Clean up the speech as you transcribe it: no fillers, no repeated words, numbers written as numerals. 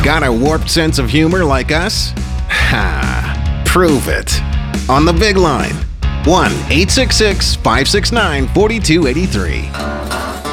Got a warped sense of humor like us? Ha! Prove it. On the big line. 1-866-569-4283.